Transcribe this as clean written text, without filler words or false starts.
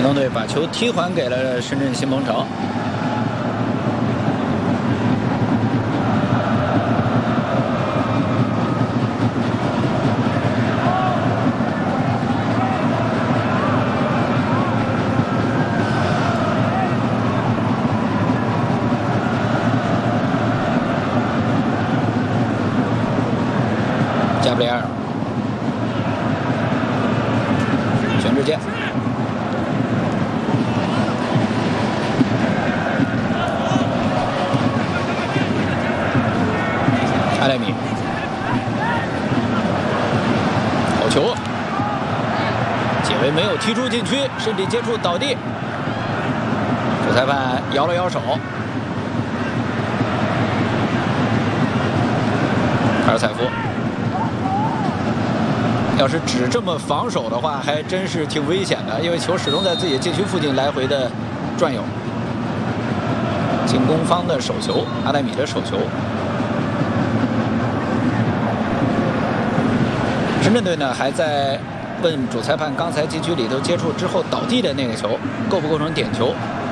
东队把球踢还给了深圳新鹏城。加布里埃尔，全智健，阿莱米，好球，解围没有踢出禁区，身体接触倒地，主裁判摇了摇手。卡尔采夫。要是只这么防守的话，还真是挺危险的，因为球始终在自己禁区附近来回的转悠。进攻方的手球，阿莱米的手球。深圳队呢还在问主裁判，刚才禁区里头接触之后倒地的那个球，构不构成点球？